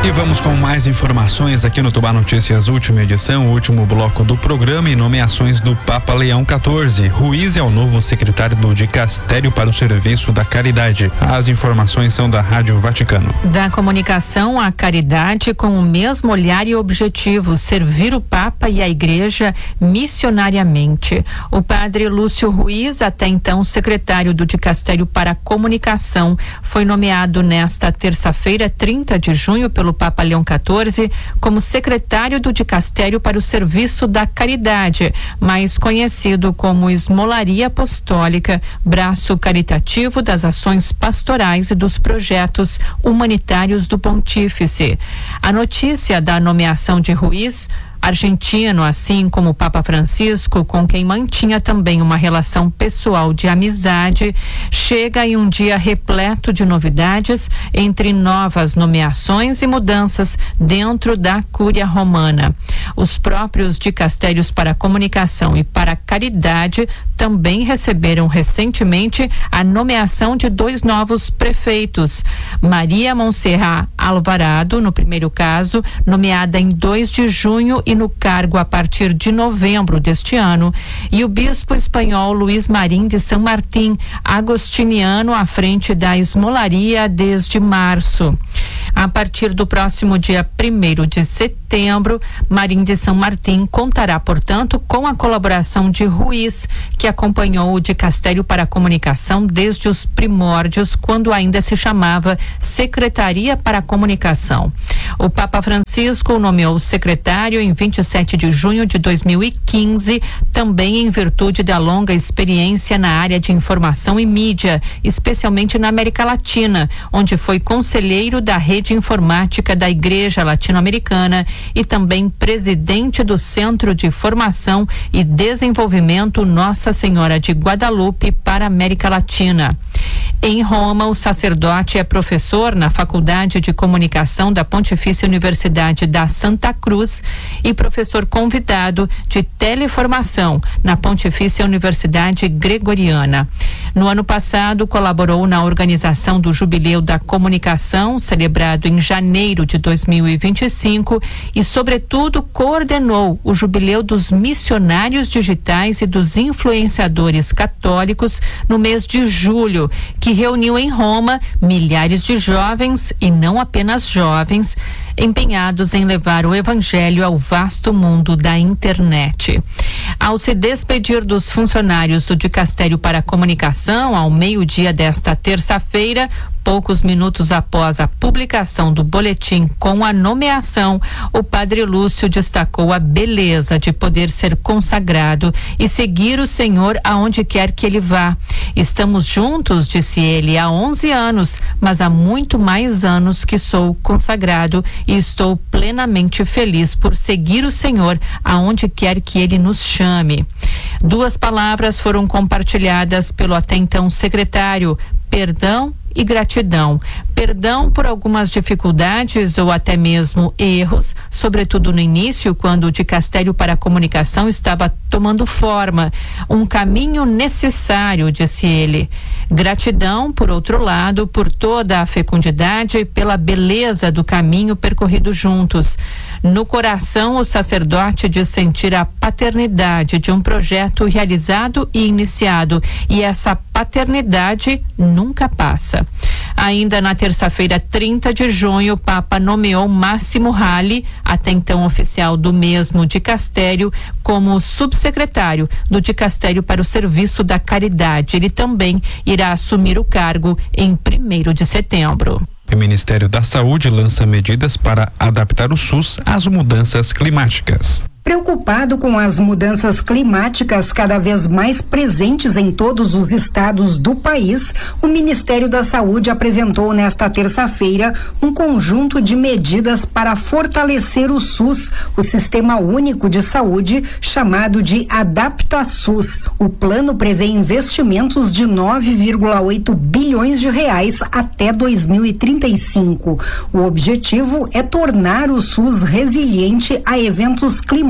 E vamos com mais informações aqui no Tubá Notícias, última edição, último bloco do programa e nomeações do Papa Leão XIV. Ruiz é o novo secretário do Dicastério para o Serviço da Caridade. As informações são da Rádio Vaticano. Da comunicação à caridade com o mesmo olhar e objetivo, servir o Papa e a Igreja missionariamente. O padre Lúcio Ruiz, até então secretário do Dicastério para a Comunicação, foi nomeado nesta terça-feira, 30 de junho, pelo Papa Leão XIV como secretário do Dicastério para o Serviço da Caridade, mais conhecido como Esmolaria Apostólica, braço caritativo das ações pastorais e dos projetos humanitários do Pontífice. A notícia da nomeação de Ruiz, argentino, assim como o Papa Francisco, com quem mantinha também uma relação pessoal de amizade, chega em um dia repleto de novidades, entre novas nomeações e mudanças dentro da Cúria Romana. Os próprios dicastérios para a comunicação e para a caridade também receberam recentemente a nomeação de 2 novos prefeitos. Maria Montserrat Alvarado, no primeiro caso, nomeada em 2 de junho e no cargo a partir de novembro deste ano, e o bispo espanhol Luiz Marim de San Martín Agostiniano à frente da Esmolaria desde março. A partir do próximo dia 1º de setembro, Marim de San Martín contará, portanto, com a colaboração de Ruiz, que acompanhou o Dicastério para a Comunicação desde os primórdios, quando ainda se chamava Secretaria para a Comunicação. O Papa Francisco nomeou o secretário em 27 de junho de 2015, também em virtude da longa experiência na área de informação e mídia, especialmente na América Latina, onde foi conselheiro da rede informática da Igreja Latino-Americana e também presidente do Centro de Formação e Desenvolvimento Nossa Senhora de Guadalupe para a América Latina. Em Roma, o sacerdote é professor na Faculdade de Comunicação da Pontifícia Universidade da Santa Cruz e professor convidado de teleformação na Pontifícia Universidade Gregoriana. No ano passado, colaborou na organização do Jubileu da Comunicação, celebrado em janeiro de 2025, e, sobretudo, coordenou o Jubileu dos Missionários Digitais e dos Influenciadores Católicos no mês de julho, que reuniu em Roma milhares de jovens, e não apenas jovens, empenhados em levar o evangelho ao vasto mundo da internet. Ao se despedir dos funcionários do Dicastério para a Comunicação, ao meio-dia desta terça-feira, poucos minutos após a publicação do boletim com a nomeação, o padre Lúcio destacou a beleza de poder ser consagrado e seguir o Senhor aonde quer que ele vá. Estamos juntos, disse ele, há 11 anos, mas há muito mais anos que sou consagrado e estou plenamente feliz por seguir o Senhor aonde quer que ele nos chame. 2 palavras foram compartilhadas pelo até então secretário: perdão e gratidão. Perdão por algumas dificuldades ou até mesmo erros, sobretudo no início, quando o Dicastério para a Comunicação estava tomando forma, um caminho necessário, disse ele. Gratidão, por outro lado, por toda a fecundidade e pela beleza do caminho percorrido juntos. No coração, o sacerdote diz sentir a paternidade de um projeto realizado e iniciado, e essa paternidade nunca passa. Ainda na terça-feira, 30 de junho, o Papa nomeou Máximo Ralli, até então oficial do mesmo dicastério, como subsecretário do Dicastério para o Serviço da Caridade. Ele também irá assumir o cargo em 1º de setembro. O Ministério da Saúde lança medidas para adaptar o SUS às mudanças climáticas. Preocupado com as mudanças climáticas cada vez mais presentes em todos os estados do país, o Ministério da Saúde apresentou nesta terça-feira um conjunto de medidas para fortalecer o SUS, o Sistema Único de Saúde, chamado de AdaptaSUS. O plano prevê investimentos de 9,8 bilhões de reais até 2035. O objetivo é tornar o SUS resiliente a eventos climáticos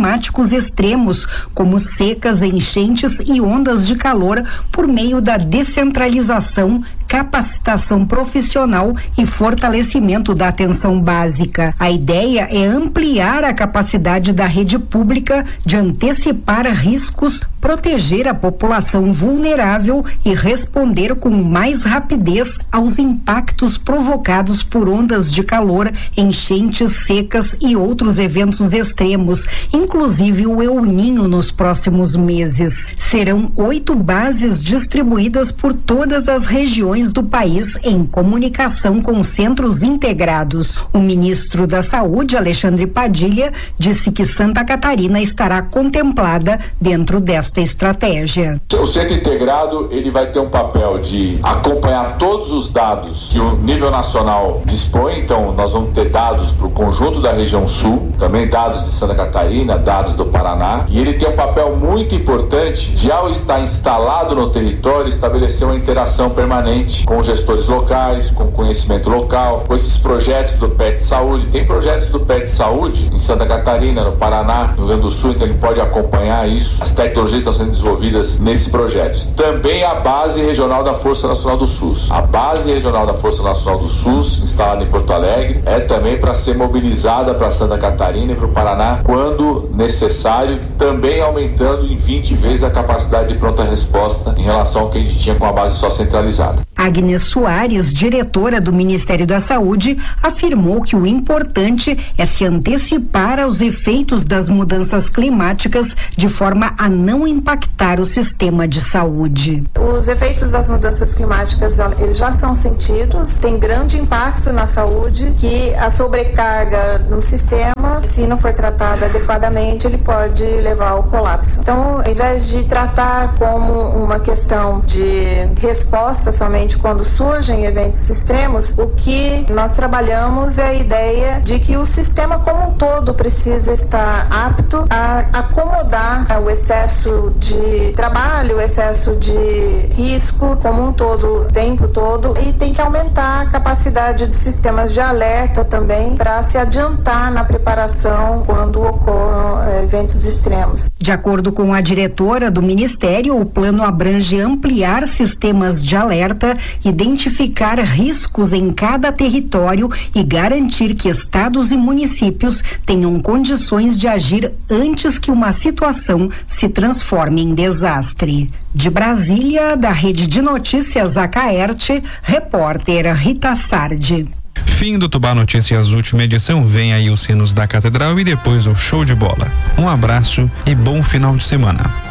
climáticos extremos, como secas, enchentes e ondas de calor, por meio da descentralização, capacitação profissional e fortalecimento da atenção básica. A ideia é ampliar a capacidade da rede pública de antecipar riscos, proteger a população vulnerável e responder com mais rapidez aos impactos provocados por ondas de calor, enchentes, secas e outros eventos extremos, inclusive o El Niño nos próximos meses. Serão 8 bases distribuídas por todas as regiões do país em comunicação com centros integrados. O ministro da Saúde, Alexandre Padilha, disse que Santa Catarina estará contemplada dentro desta estratégia. O centro integrado, ele vai ter um papel de acompanhar todos os dados que o nível nacional dispõe. Então nós vamos ter dados para o conjunto da região sul, também dados de Santa Catarina, dados do Paraná, e ele tem um papel muito importante de, ao estar instalado no território, estabelecer uma interação permanente com gestores locais, com conhecimento local, com esses projetos do PET Saúde. Tem projetos do PET Saúde em Santa Catarina, no Paraná, no Rio Grande do Sul, então ele pode acompanhar isso. As tecnologias estão sendo desenvolvidas nesses projetos. Também a base regional da Força Nacional do SUS. A base regional da Força Nacional do SUS, instalada em Porto Alegre, é também para ser mobilizada para Santa Catarina e para o Paraná quando necessário, também aumentando em 20 vezes a capacidade de pronta resposta em relação ao que a gente tinha com a base só centralizada. Agnes Soares, diretora do Ministério da Saúde, afirmou que o importante é se antecipar aos efeitos das mudanças climáticas de forma a não impactar o sistema de saúde. Os efeitos das mudanças climáticas, eles já são sentidos, tem grande impacto na saúde, que a sobrecarga no sistema, se não for tratada adequadamente, ele pode levar ao colapso. Então, ao invés de tratar como uma questão de resposta somente quando surgem eventos extremos, o que nós trabalhamos é a ideia de que o sistema como um todo precisa estar apto a acomodar o excesso de trabalho, o excesso de risco como um todo, o tempo todo, e tem que aumentar a capacidade de sistemas de alerta também para se adiantar na preparação quando ocorram eventos extremos. De acordo com a diretora do Ministério, o plano abrange ampliar sistemas de alerta, identificar riscos em cada território e garantir que estados e municípios tenham condições de agir antes que uma situação se transforme em desastre. De Brasília, da Rede de Notícias Acaerte, repórter Rita Sardi. Fim do Tubá Notícias, última edição. Vem aí os sinos da Catedral e depois o show de bola. Um abraço e bom final de semana.